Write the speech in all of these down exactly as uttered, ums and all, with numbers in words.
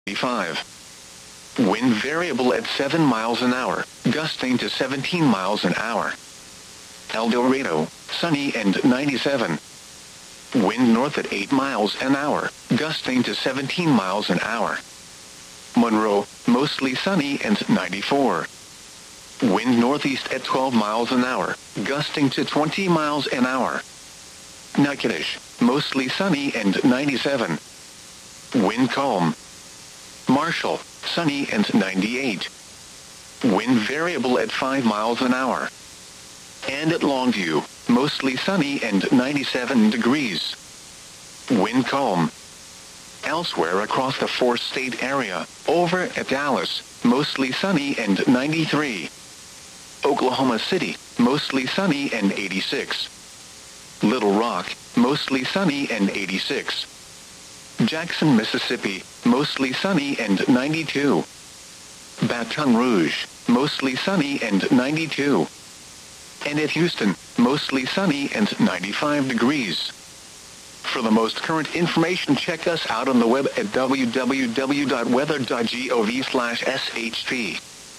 ninety-five. Wind variable at seven miles an hour, gusting to seventeen miles an hour. El Dorado, sunny and ninety-seven. Wind north at eight miles an hour, gusting to seventeen miles an hour. Monroe, mostly sunny and ninety-four. Wind northeast at twelve miles an hour, gusting to twenty miles an hour. Natchitoches, mostly sunny and ninety-seven. Wind calm. Marshall, sunny and ninety-eight. Wind variable at five miles an hour. And at Longview, mostly sunny and ninety-seven degrees. Wind calm. Elsewhere across the four-state area, over at Dallas, mostly sunny and ninety-three. Oklahoma City, mostly sunny and eighty-six. Little Rock, mostly sunny and eighty-six. Jackson, Mississippi, mostly sunny and ninety-two. Baton Rouge, mostly sunny and ninety-two. And at Houston, mostly sunny and ninety-five degrees. For the most current information, check us out on the web at w w w dot weather dot gov slash s h p.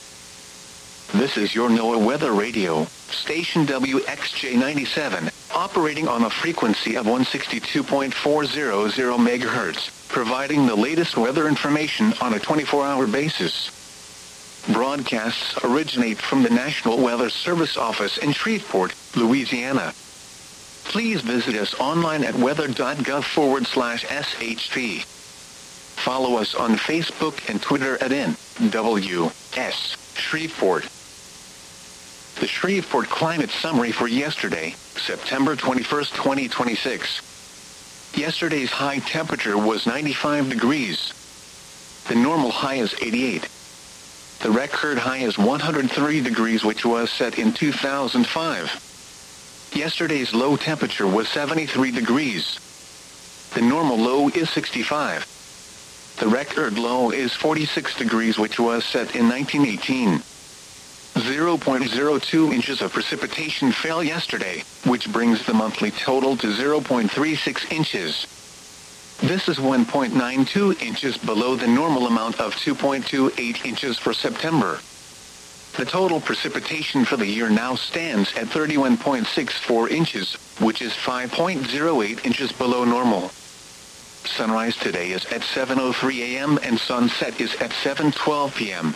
This is your NOAA Weather Radio, station W X J ninety-seven, operating on a frequency of one sixty-two point four hundred megahertz, providing the latest weather information on a twenty-four hour basis. Broadcasts originate from the National Weather Service office in Shreveport, Louisiana. Please visit us online at weather.gov forward slash shp. Follow us on Facebook and Twitter at N W S Shreveport. The Shreveport Climate Summary for yesterday, September twenty-first, twenty twenty-six. Yesterday's high temperature was ninety-five degrees. The normal high is eighty-eight. The record high is one hundred three degrees, which was set in two thousand five. Yesterday's low temperature was seventy-three degrees. The normal low is sixty-five. The record low is forty-six degrees, which was set in nineteen eighteen. zero point zero two inches of precipitation fell yesterday, which brings the monthly total to zero point three six inches. This is one point nine two inches below the normal amount of two point two eight inches for September. The total precipitation for the year now stands at thirty-one point six four inches, which is five point zero eight inches below normal. Sunrise today is at seven oh three a m and sunset is at seven twelve p m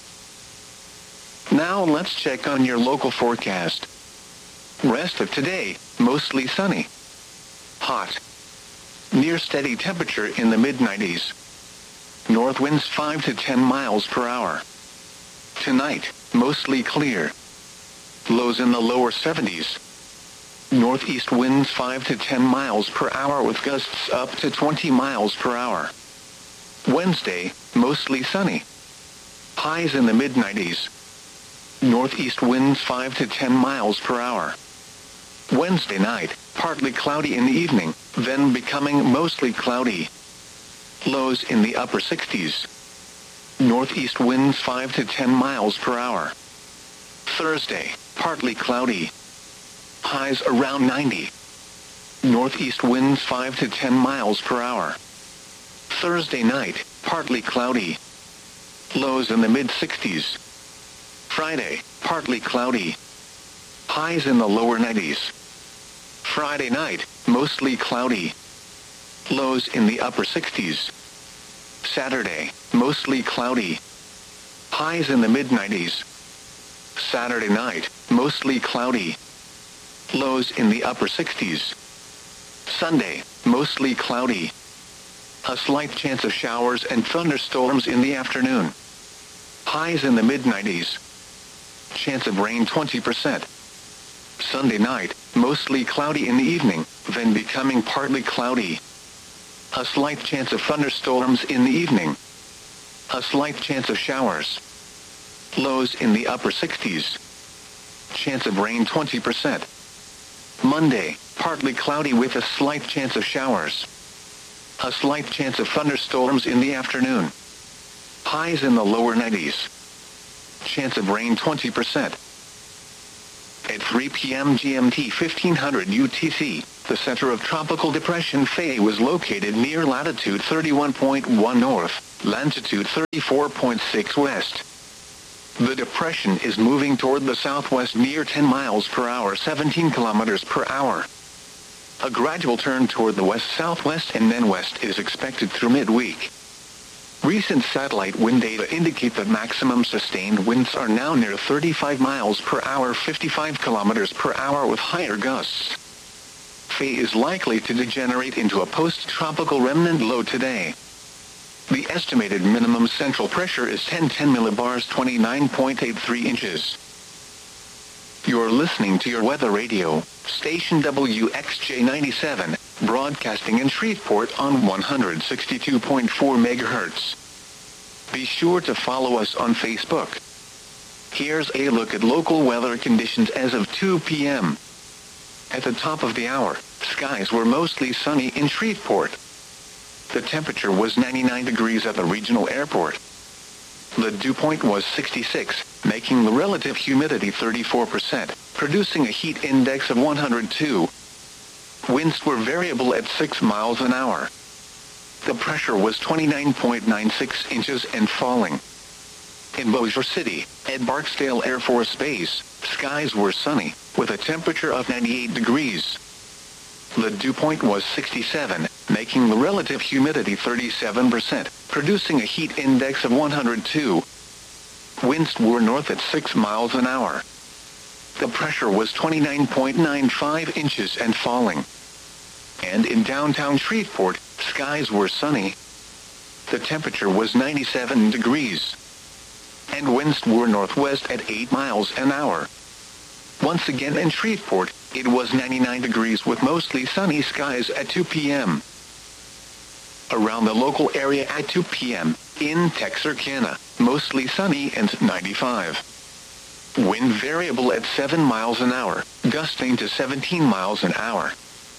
Now let's check on your local forecast. Rest of today, mostly sunny. Hot. Near steady temperature in the mid nineties. North winds five to ten miles per hour. Tonight, mostly clear. Lows in the lower seventies. Northeast winds five to ten miles per hour with gusts up to twenty miles per hour. Wednesday, mostly sunny. Highs in the mid nineties. Northeast winds five to ten miles per hour. Wednesday night, partly cloudy in the evening, then becoming mostly cloudy. Lows in the upper sixties. Northeast winds five to ten miles per hour. Thursday, partly cloudy. Highs around ninety. Northeast winds five to ten miles per hour. Thursday night, partly cloudy. Lows in the mid sixties. Friday, partly cloudy. Highs in the lower nineties. Friday night, mostly cloudy. Lows in the upper sixties. Saturday, mostly cloudy. Highs in the mid nineties. Saturday night, mostly cloudy. Lows in the upper sixties. Sunday, mostly cloudy. A slight chance of showers and thunderstorms in the afternoon. Highs in the mid nineties. Chance of rain twenty percent. Sunday night, mostly cloudy in the evening, then becoming partly cloudy. A slight chance of thunderstorms in the evening. A slight chance of showers. Lows in the upper sixties. Chance of rain twenty percent. Monday, partly cloudy with a slight chance of showers. A slight chance of thunderstorms in the afternoon. Highs in the lower nineties. Chance of rain twenty percent. At three p m G M T fifteen hundred U T C, the center of Tropical Depression Faye was located near latitude thirty-one point one north. longitude thirty-four point six west. The depression is moving toward the southwest near ten miles per hour, seventeen kilometers per hour. A gradual turn toward the west-southwest and then west is expected through midweek. Recent satellite wind data indicate that maximum sustained winds are now near thirty-five miles per hour, fifty-five kilometers per hour with higher gusts. Faye is likely to degenerate into a post-tropical remnant low today. The estimated minimum central pressure is ten ten millibars, twenty-nine point eight three inches. You're listening to your weather radio, station W X J ninety-seven, broadcasting in Shreveport on one hundred sixty-two point four megahertz. Be sure to follow us on Facebook. Here's a look at local weather conditions as of two p m At the top of the hour, skies were mostly sunny in Shreveport. The temperature was ninety-nine degrees at the regional airport. The dew point was sixty-six, making the relative humidity thirty-four percent, producing a heat index of one hundred two. Winds were variable at six miles an hour. The pressure was twenty-nine point nine six inches and falling. In Bossier City, at Barksdale Air Force Base, skies were sunny, with a temperature of ninety-eight degrees. The dew point was sixty-seven, making the relative humidity thirty-seven percent, producing a heat index of one hundred two. Winds were north at six miles an hour. The pressure was twenty-nine point nine five inches and falling. And in downtown Shreveport, skies were sunny. The temperature was ninety-seven degrees. And winds were northwest at eight miles an hour. Once again in Shreveport, it was ninety-nine degrees with mostly sunny skies at two p m Around the local area at two p m, in Texarkana, mostly sunny and ninety-five. Wind variable at seven miles an hour, gusting to seventeen miles an hour.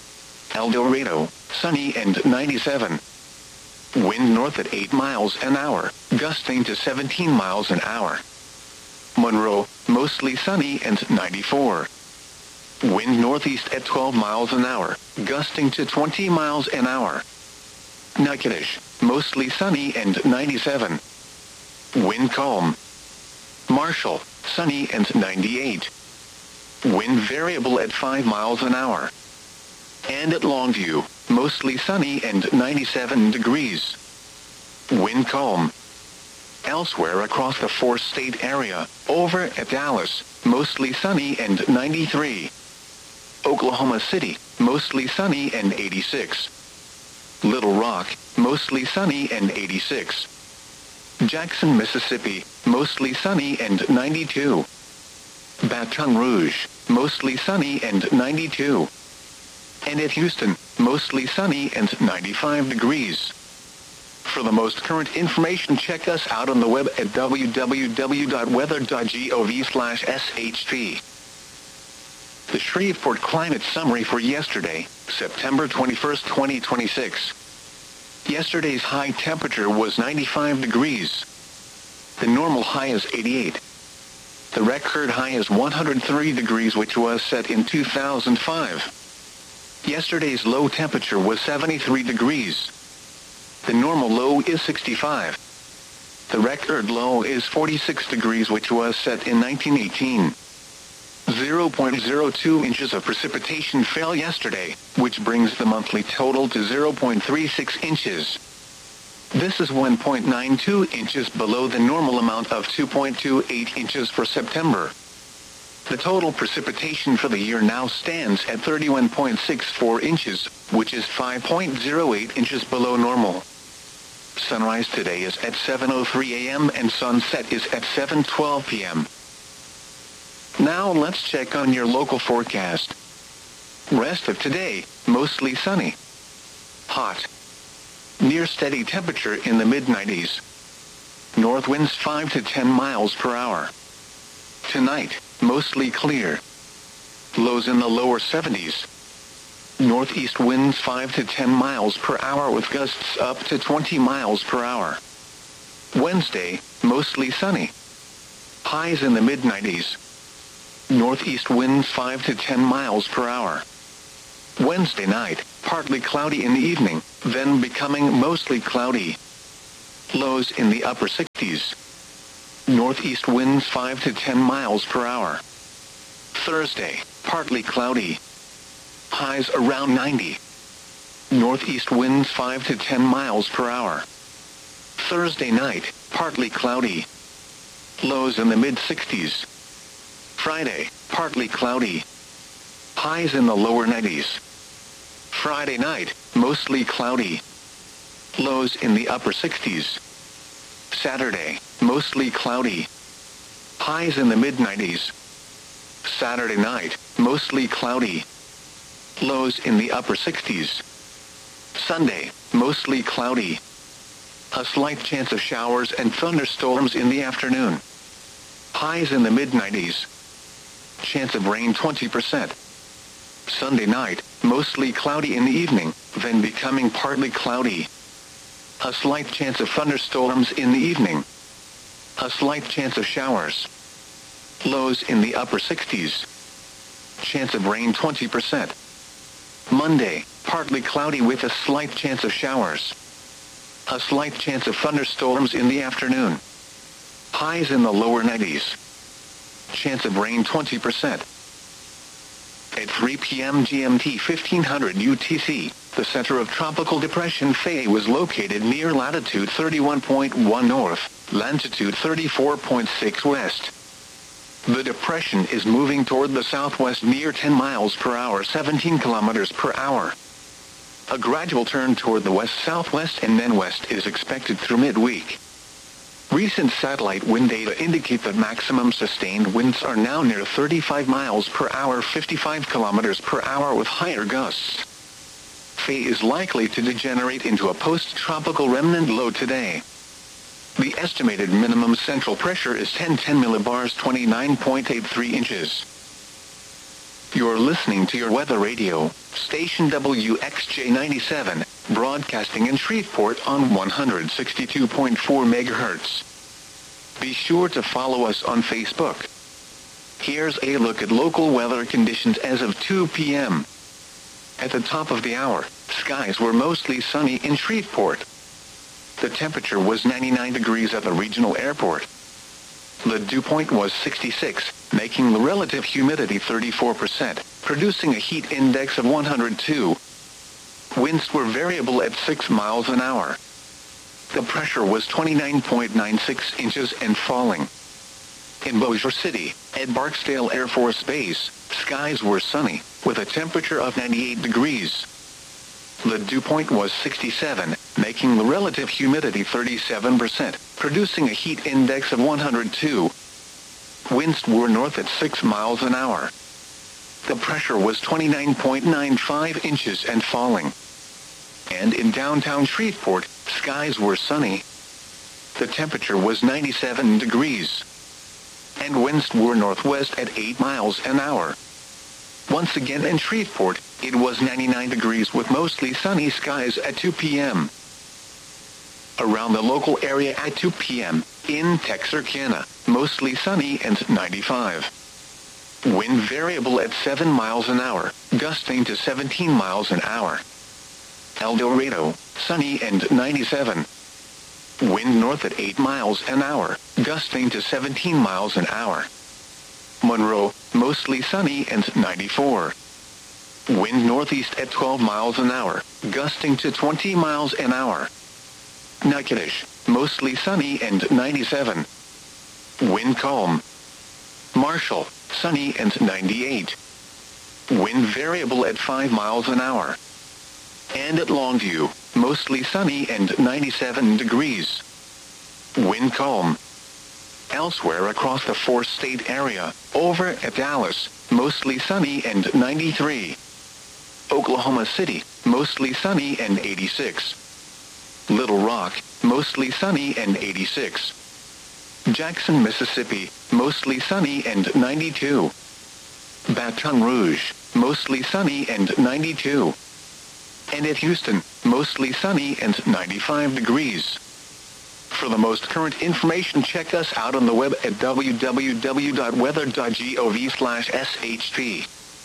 El Dorado, sunny and ninety-seven. Wind north at eight miles an hour, gusting to seventeen miles an hour. Monroe, mostly sunny and ninety-four. Wind northeast at twelve miles an hour, gusting to twenty miles an hour. Natchitoches, mostly sunny and ninety-seven. Wind calm. Marshall, sunny and ninety-eight. Wind variable at five miles an hour. And at Longview, mostly sunny and ninety-seven degrees. Wind calm. Elsewhere across the four-state area, over at Dallas, mostly sunny and ninety-three. Oklahoma City, mostly sunny and eighty-six. Little Rock, mostly sunny and eighty-six. Jackson, Mississippi, mostly sunny and ninety-two. Baton Rouge, mostly sunny and ninety-two. And at Houston, mostly sunny and ninety-five degrees. For the most current information, check us out on the web at w w w dot weather dot gov slash s h p. The Shreveport Climate Summary for yesterday, September twenty-first, twenty twenty-six. Yesterday's high temperature was ninety-five degrees. The normal high is eighty-eight. The record high is one hundred three degrees, which was set in two thousand five. Yesterday's low temperature was seventy-three degrees. The normal low is sixty-five. The record low is forty-six degrees, which was set in nineteen eighteen. zero point zero two inches of precipitation fell yesterday, which brings the monthly total to zero point three six inches. This is one point nine two inches below the normal amount of two point two eight inches for September. The total precipitation for the year now stands at thirty-one point six four inches, which is five point zero eight inches below normal. Sunrise today is at seven oh three a m and sunset is at seven twelve p m Now let's check on your local forecast. Rest of today, mostly sunny. Hot. Near steady temperature in the mid nineties. North winds five to ten miles per hour. Tonight, mostly clear. Lows in the lower seventies. Northeast winds five to ten miles per hour with gusts up to twenty miles per hour. Wednesday, mostly sunny. Highs in the mid nineties. Northeast winds five to ten miles per hour. Wednesday night, partly cloudy in the evening, then becoming mostly cloudy. Lows in the upper sixties. Northeast winds five to ten miles per hour. Thursday, partly cloudy. Highs around ninety. Northeast winds five to ten miles per hour. Thursday night, partly cloudy. Lows in the mid-sixties. Friday, partly cloudy. Highs in the lower nineties. Friday night, mostly cloudy. Lows in the upper sixties. Saturday, mostly cloudy. Highs in the mid-nineties. Saturday night, mostly cloudy. Lows in the upper sixties. Sunday, mostly cloudy. A slight chance of showers and thunderstorms in the afternoon. Highs in the mid-nineties. Chance of rain twenty percent. Sunday night, mostly cloudy in the evening, then becoming partly cloudy. A slight chance of thunderstorms in the evening. A slight chance of showers. Lows in the upper sixties. Chance of rain twenty percent. Monday, partly cloudy with a slight chance of showers. A slight chance of thunderstorms in the afternoon. Highs in the lower nineties. Chance of rain twenty percent. At three p m G M T fifteen hundred U T C, the center of Tropical Depression Faye was located near latitude thirty-one point one north, longitude thirty-four point six west. The depression is moving toward the southwest near ten miles per hour, seventeen kilometers per hour. A gradual turn toward the west-southwest and then west is expected through midweek. Recent satellite wind data indicate that maximum sustained winds are now near thirty-five miles per hour, fifty-five kilometers per hour with higher gusts. Faye is likely to degenerate into a post-tropical remnant low today. The estimated minimum central pressure is ten ten millibars, twenty-nine point eight three inches. You're listening to your weather radio, station W X J ninety-seven, broadcasting in Shreveport on one hundred sixty-two point four megahertz. Be sure to follow us on Facebook. Here's a look at local weather conditions as of two p m At the top of the hour, skies were mostly sunny in Shreveport. The temperature was ninety-nine degrees at the regional airport. The dew point was sixty-six, making the relative humidity thirty-four percent, producing a heat index of one hundred two. Winds were variable at six miles an hour. The pressure was twenty-nine point nine six inches and falling. In Bossier City, at Barksdale Air Force Base, skies were sunny, with a temperature of ninety-eight degrees. The dew point was sixty-seven, making the relative humidity thirty-seven percent, producing a heat index of one hundred two. Winds were north at six miles an hour. The pressure was twenty-nine point nine five inches and falling. And in downtown Shreveport, skies were sunny. The temperature was ninety-seven degrees. And winds were northwest at eight miles an hour. Once again in Shreveport, it was ninety-nine degrees with mostly sunny skies at two p m Around the local area at two p m, in Texarkana, mostly sunny and ninety-five. Wind variable at seven miles an hour, gusting to seventeen miles an hour. El Dorado, sunny and ninety-seven. Wind north at eight miles an hour, gusting to seventeen miles an hour. Monroe, mostly sunny and ninety-four. Wind northeast at twelve miles an hour, gusting to twenty miles an hour. Natchitoches, mostly sunny and ninety-seven. Wind calm. Marshall, sunny and ninety-eight. Wind variable at five miles an hour. And at Longview, mostly sunny and ninety-seven degrees. Wind calm. Elsewhere across the four-state area, over at Dallas, mostly sunny and ninety-three. Oklahoma City, mostly sunny and eighty-six. Little Rock, mostly sunny and eighty-six. Jackson, Mississippi, mostly sunny and ninety-two. Baton Rouge, mostly sunny and ninety-two. And at Houston, mostly sunny and ninety-five degrees. For the most current information, check us out on the web at w w w dot weather dot gov slash s h p.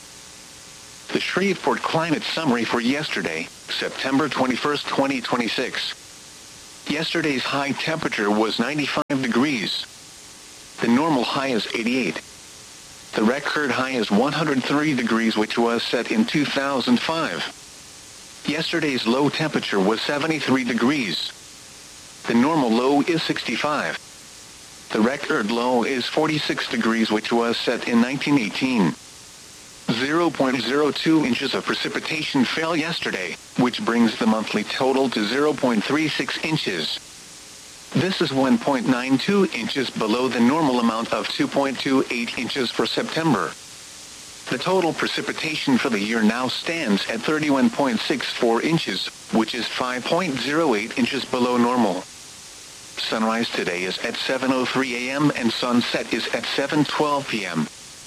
The Shreveport Climate Summary for yesterday, September twenty-first, twenty twenty-six. Yesterday's high temperature was ninety-five degrees. The normal high is eighty-eight. The record high is one hundred three degrees, which was set in two thousand five. Yesterday's low temperature was seventy-three degrees. The normal low is sixty-five. The record low is forty-six degrees, which was set in nineteen eighteen. zero point zero two inches of precipitation fell yesterday, which brings the monthly total to zero point three six inches. This is one point nine two inches below the normal amount of two point two eight inches for September. The total precipitation for the year now stands at thirty-one point six four inches, which is five point zero eight inches below normal. Sunrise today is at seven oh three a m and sunset is at seven twelve p m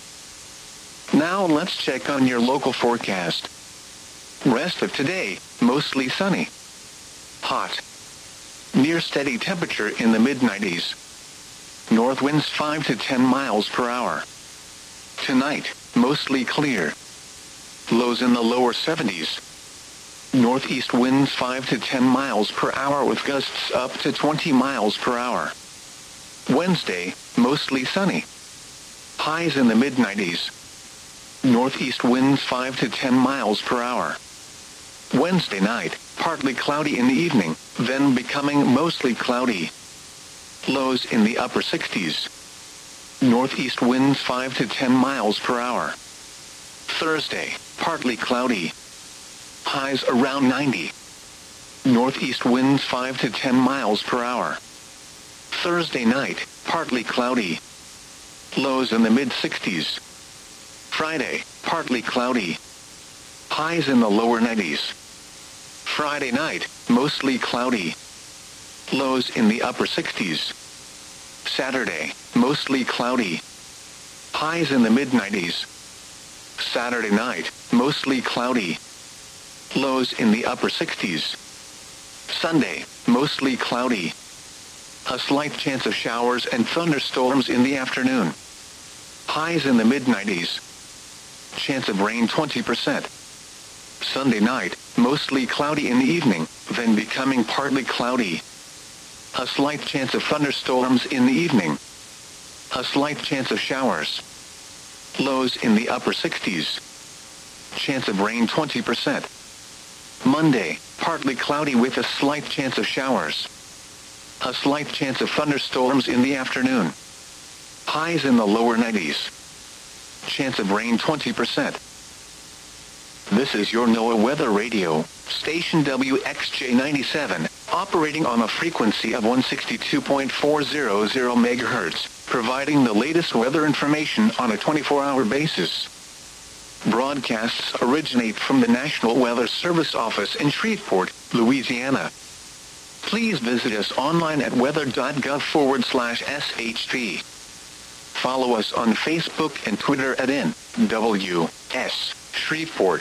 Now let's check on your local forecast. Rest of today, mostly sunny. Hot. Near steady temperature in the mid nineties. North winds five to ten miles per hour. Tonight, mostly clear. Lows in the lower seventies. Northeast winds five to ten miles per hour with gusts up to twenty miles per hour. Wednesday, mostly sunny. Highs in the mid nineties. Northeast winds five to ten miles per hour. Wednesday night, partly cloudy in the evening, then becoming mostly cloudy. Lows in the upper sixties. Northeast winds five to ten miles per hour. Thursday, partly cloudy. Highs around ninety. Northeast winds five to ten miles per hour. Thursday night, partly cloudy. Lows in the mid sixties. Friday, partly cloudy. Highs in the lower nineties. Friday night, mostly cloudy. Lows in the upper sixties. Saturday, mostly cloudy. Highs in the mid nineties. Saturday night, mostly cloudy. Lows in the upper sixties. Sunday, mostly cloudy. A slight chance of showers and thunderstorms in the afternoon. Highs in the mid nineties. Chance of rain twenty percent. Sunday night, mostly cloudy in the evening, then becoming partly cloudy. A slight chance of thunderstorms in the evening. A slight chance of showers. Lows in the upper sixties. Chance of rain twenty percent. Monday, partly cloudy with a slight chance of showers. A slight chance of thunderstorms in the afternoon. Highs in the lower nineties. Chance of rain twenty percent. This is your NOAA Weather Radio, station W X J ninety-seven, operating on a frequency of one sixty-two point four hundred megahertz, providing the latest weather information on a twenty-four hour basis. Broadcasts originate from the National Weather Service office in Shreveport, Louisiana. Please visit us online at weather.gov forward slash SHP. Follow us on Facebook and Twitter at N W S Shreveport.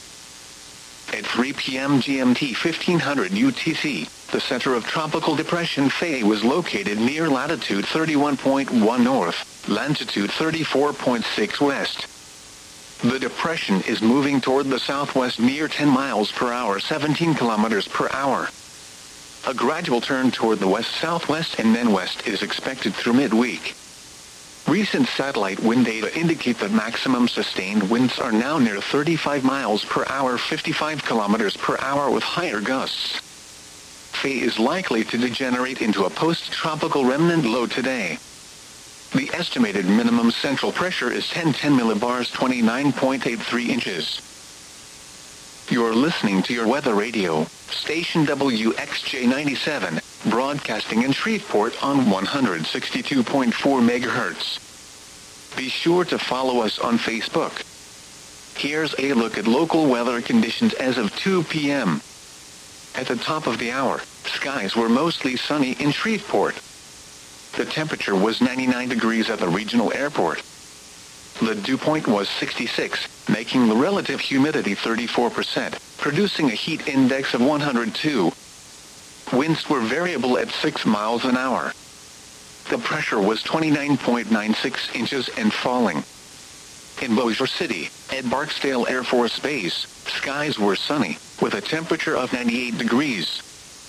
At three p m G M T fifteen hundred U T C, the center of Tropical Depression Faye was located near latitude thirty-one point one north, longitude thirty-four point six west. The depression is moving toward the southwest near ten miles per hour, seventeen kilometers per hour. A gradual turn toward the west-southwest and then west is expected through midweek. Recent satellite wind data indicate that maximum sustained winds are now near thirty-five miles per hour, fifty-five kilometers per hour with higher gusts. Faye is likely to degenerate into a post-tropical remnant low today. The estimated minimum central pressure is ten ten millibars, twenty-nine point eight three inches. You're listening to your weather radio, station W X J ninety-seven, broadcasting in Shreveport on one sixty-two point four megahertz. Be sure to follow us on Facebook. Here's a look at local weather conditions as of two p m At the top of the hour, skies were mostly sunny in Shreveport. The temperature was ninety-nine degrees at the regional airport. The dew point was sixty-six, making the relative humidity thirty-four percent, producing a heat index of one hundred two. Winds were variable at six miles an hour. The pressure was twenty-nine point nine six inches and falling. In Bossier City, at Barksdale Air Force Base, skies were sunny, with a temperature of ninety-eight degrees.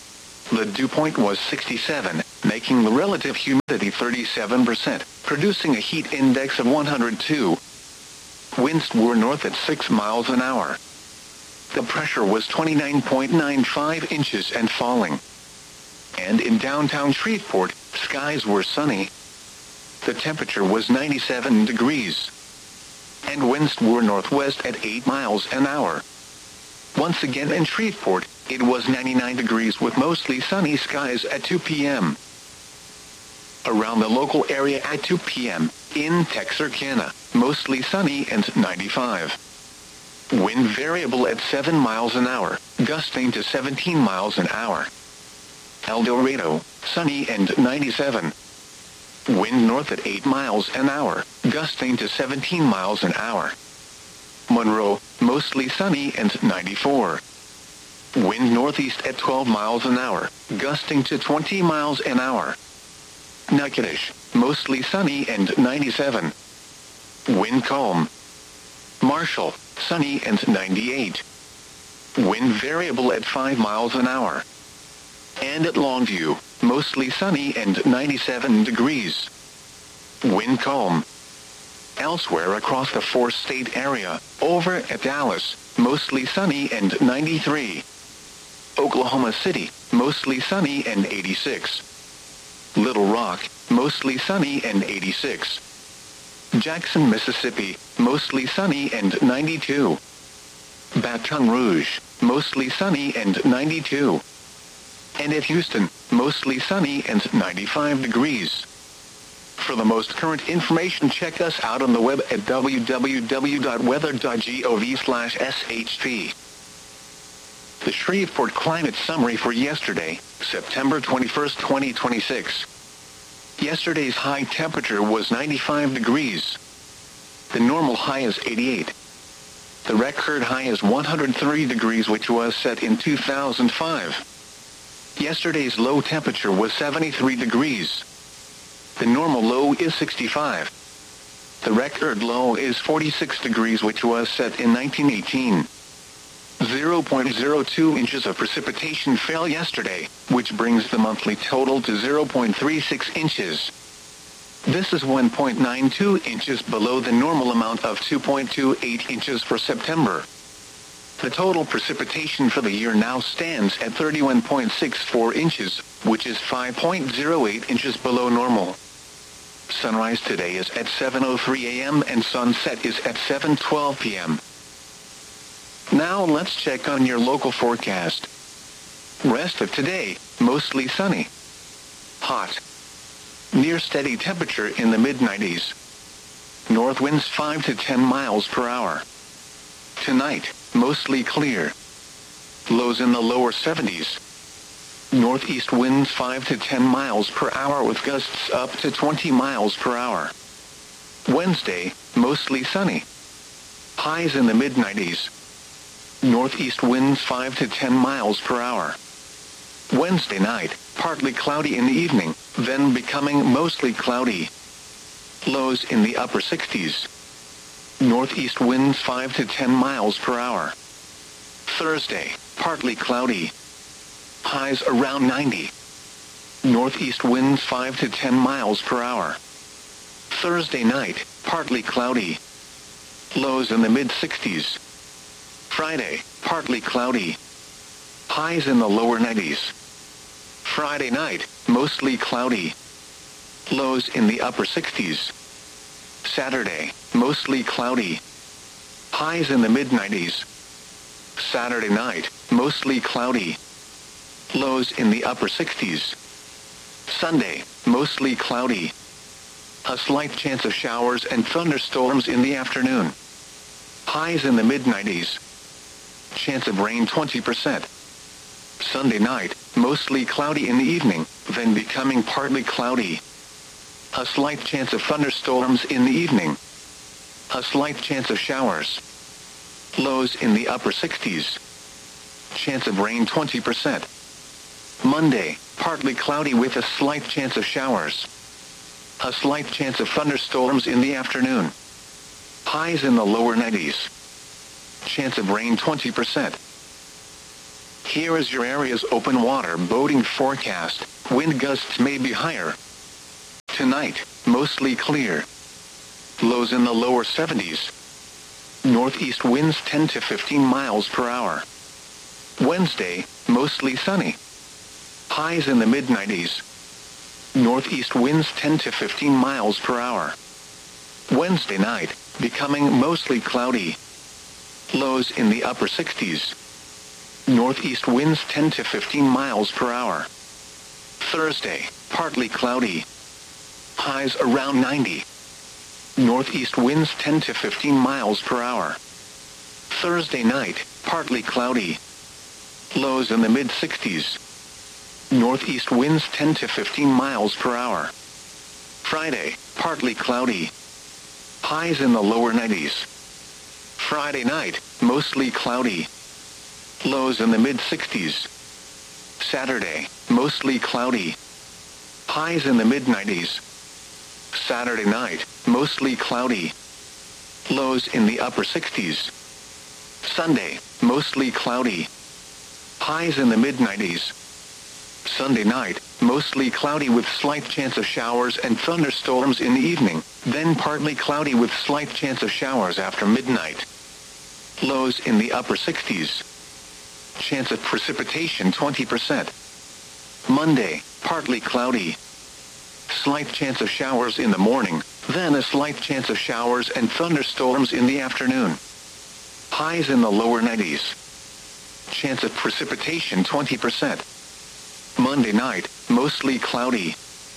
The dew point was sixty-seven, making the relative humidity thirty-seven percent, producing a heat index of one hundred two. Winds were north at six miles an hour. The pressure was twenty-nine point nine five inches and falling. And in downtown Shreveport, skies were sunny. The temperature was ninety-seven degrees. And winds were northwest at eight miles an hour. Once again in Shreveport, it was ninety-nine degrees with mostly sunny skies at two p.m. Around the local area at two p.m., in Texarkana, mostly sunny and ninety-five. Wind variable at seven miles an hour, gusting to seventeen miles an hour. El Dorado, sunny and ninety-seven. Wind north at eight miles an hour, gusting to seventeen miles an hour. Monroe, mostly sunny and ninety-four. Wind northeast at twelve miles an hour, gusting to twenty miles an hour. Natchitoches, mostly sunny and ninety-seven. Wind calm. Marshall, sunny and ninety-eight. Wind variable at five miles an hour. And at Longview, mostly sunny and ninety-seven degrees. Wind calm. Elsewhere across the four-state area, over at Dallas, mostly sunny and ninety-three. Oklahoma City, mostly sunny and eighty-six. Little Rock, mostly sunny and eighty-six. Jackson, Mississippi, mostly sunny and ninety-two. Baton Rouge, mostly sunny and ninety-two. And at Houston, mostly sunny and ninety-five degrees. For the most current information, check us out on the web at w w w dot weather dot gov slash s h p. The Shreveport Climate Summary for yesterday, September twenty-first, twenty twenty-six. Yesterday's high temperature was ninety-five degrees. The normal high is eighty-eight. The record high is one hundred three degrees, which was set in two thousand five. Yesterday's low temperature was seventy-three degrees. The normal low is sixty-five. The record low is forty-six degrees, which was set in nineteen eighteen. zero point zero two inches of precipitation fell yesterday, which brings the monthly total to zero point three six inches. This is one point nine two inches below the normal amount of two point two eight inches for September. The total precipitation for the year now stands at thirty-one point six four inches, which is five point zero eight inches below normal. Sunrise today is at seven oh three a.m. and sunset is at seven twelve p.m. Now let's check on your local forecast. Rest of today, mostly sunny. Hot. Near steady temperature in the mid nineties. North winds five to ten miles per hour. Tonight, mostly clear. Lows in the lower seventies. Northeast winds five to ten miles per hour with gusts up to twenty miles per hour. Wednesday, mostly sunny. Highs in the mid nineties. Northeast winds five to ten miles per hour. Wednesday night, partly cloudy in the evening, then becoming mostly cloudy. Lows in the upper sixties. Northeast winds five to ten miles per hour. Thursday, partly cloudy. Highs around ninety. Northeast winds five to ten miles per hour. Thursday night, partly cloudy. Lows in the mid sixties. Friday, partly cloudy. Highs in the lower nineties. Friday night, mostly cloudy. Lows in the upper sixties. Saturday, mostly cloudy. Highs in the mid nineties. Saturday night, mostly cloudy. Lows in the upper sixties. Sunday, mostly cloudy. A slight chance of showers and thunderstorms in the afternoon. Highs in the mid nineties. Chance of rain twenty percent. Sunday night, mostly cloudy in the evening, then becoming partly cloudy. A slight chance of thunderstorms in the evening. A slight chance of showers. Lows in the upper sixties. Chance of rain twenty percent. Monday, partly cloudy with a slight chance of showers. A slight chance of thunderstorms in the afternoon. Highs in the lower nineties. Chance of rain twenty percent. Here is your area's open water boating forecast. Wind gusts may be higher. Tonight, mostly clear. Lows in the lower seventies. Northeast winds ten to fifteen miles per hour. Wednesday, mostly sunny. Highs in the mid nineties. Northeast winds ten to fifteen miles per hour. Wednesday night, becoming mostly cloudy. Lows in the upper sixties. Northeast winds ten to fifteen miles per hour. Thursday, partly cloudy. Highs around ninety. Northeast winds ten to fifteen miles per hour. Thursday night, partly cloudy. Lows in the mid sixties. Northeast winds ten to fifteen miles per hour. Friday, partly cloudy. Highs in the lower nineties. Friday night, mostly cloudy. Lows in the mid sixties. Saturday, mostly cloudy. Highs in the mid nineties. Saturday night, mostly cloudy. Lows in the upper sixties. Sunday, mostly cloudy. Highs in the mid nineties. Sunday night, mostly cloudy with slight chance of showers and thunderstorms in the evening, then partly cloudy with slight chance of showers after midnight. Lows in the upper sixties. Chance of precipitation twenty percent. Monday, partly cloudy. Slight chance of showers in the morning, then a slight chance of showers and thunderstorms in the afternoon. Highs in the lower nineties. Chance of precipitation twenty percent. Monday night, mostly cloudy.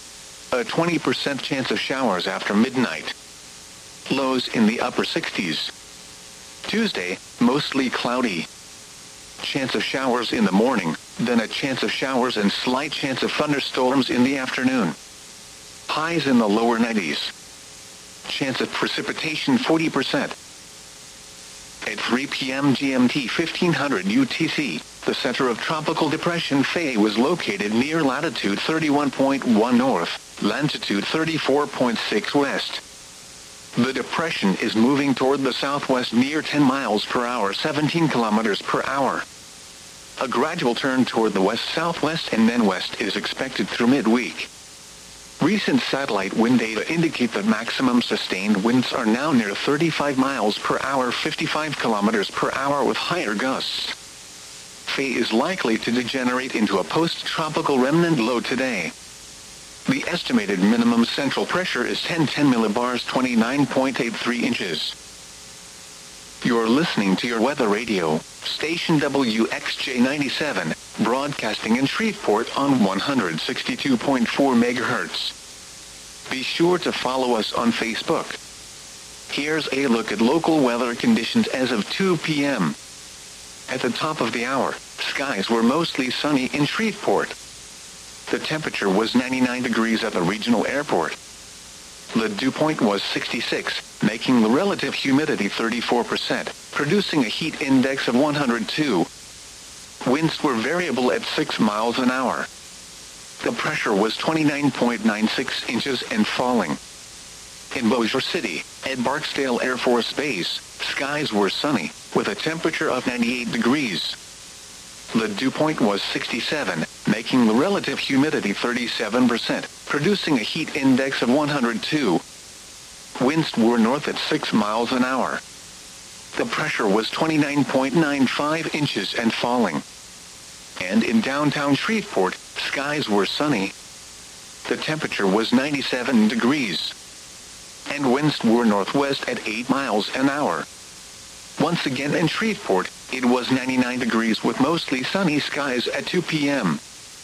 A twenty percent chance of showers after midnight. Lows in the upper sixties. Tuesday, mostly cloudy. Chance of showers in the morning, then a chance of showers and slight chance of thunderstorms in the afternoon. Highs in the lower nineties. Chance of precipitation forty percent. At three p m G M T fifteen hundred U T C, the center of Tropical Depression Faye was located near latitude thirty-one point one north, longitude thirty-four point six west. The depression is moving toward the southwest near ten miles per hour, seventeen kilometers per hour. A gradual turn toward the west-southwest and then west is expected through midweek. Recent satellite wind data indicate that maximum sustained winds are now near thirty-five miles per hour, fifty-five kilometers per hour with higher gusts. Faye is likely to degenerate into a post-tropical remnant low today. The estimated minimum central pressure is ten ten millibars, twenty-nine point eight three inches. You're listening to your weather radio, station W X J ninety-seven, broadcasting in Shreveport on one hundred sixty-two point four megahertz. Be sure to follow us on Facebook. Here's a look at local weather conditions as of two p m At the top of the hour, skies were mostly sunny in Shreveport. The temperature was ninety-nine degrees at the regional airport. The dew point was sixty-six, making the relative humidity thirty-four percent, producing a heat index of one hundred two. Winds were variable at six miles an hour. The pressure was twenty-nine point nine six inches and falling. In Bossier City, at Barksdale Air Force Base, skies were sunny, with a temperature of ninety-eight degrees. The dew point was sixty-seven, making the relative humidity thirty-seven percent, producing a heat index of one hundred two. Winds were north at six miles an hour. The pressure was twenty-nine point nine five inches and falling. And in downtown Shreveport, skies were sunny. The temperature was ninety-seven degrees. And winds were northwest at eight miles an hour. Once again in Shreveport, it was ninety-nine degrees with mostly sunny skies at two p m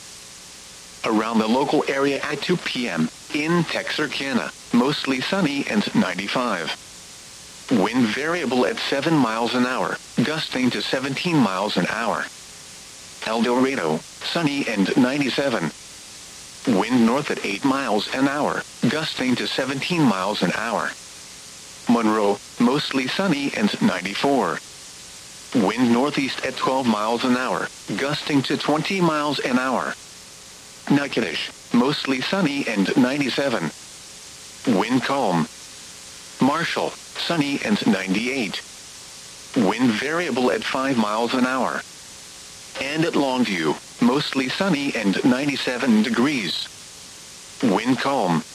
Around the local area at two p m, in Texarkana, mostly sunny and ninety-five. Wind variable at seven miles an hour, gusting to seventeen miles an hour. El Dorado, sunny and ninety-seven. Wind north at eight miles an hour, gusting to seventeen miles an hour. Monroe, mostly sunny and ninety-four. Wind northeast at twelve miles an hour, gusting to twenty miles an hour. Natchitoches, mostly sunny and ninety-seven. Wind calm. Marshall, sunny and ninety-eight. Wind variable at five miles an hour. And at Longview, mostly sunny and ninety-seven degrees. Wind calm.